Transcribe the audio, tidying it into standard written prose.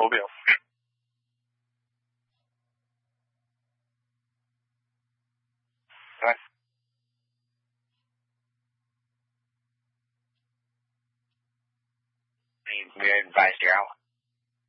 投票。来， 你别白瞎了。